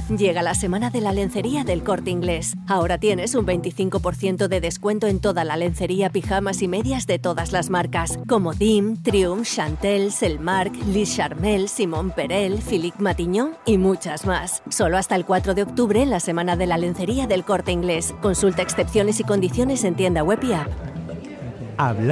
Llega la semana de la lencería del Corte Inglés. Ahora tienes un 25% de descuento en toda la lencería, pijamas y medias de todas las marcas, como Dim, Triumph, Chantel, Selmark, Lis Charmel, Simon Perel, Philippe Matignon y muchas más. Solo hasta el 4 de octubre en la semana de la lencería del Corte Inglés. Consulta excepciones y condiciones en tienda web y app. Habla